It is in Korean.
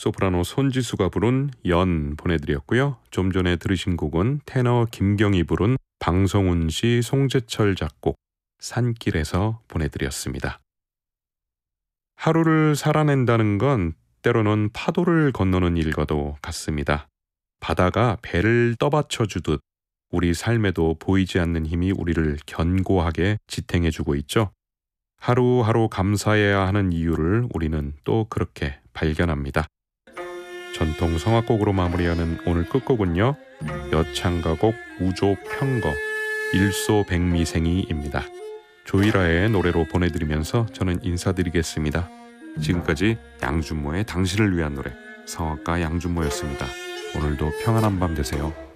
소프라노 손지수가 부른 연 보내드렸고요. 좀 전에 들으신 곡은 테너 김경이 부른 방성훈 씨, 송재철 작곡 산길에서 보내드렸습니다. 하루를 살아낸다는 건 때로는 파도를 건너는 일과도 같습니다. 바다가 배를 떠받쳐주듯 우리 삶에도 보이지 않는 힘이 우리를 견고하게 지탱해주고 있죠. 하루하루 감사해야 하는 이유를 우리는 또 그렇게 발견합니다. 전통 성악곡으로 마무리하는 오늘 끝곡은요. 여창가곡 우조평거 일소백미생이입니다. 조이라의 노래로 보내드리면서 저는 인사드리겠습니다. 지금까지 양준모의 당신을 위한 노래 성악가 양준모였습니다. 오늘도 평안한 밤 되세요.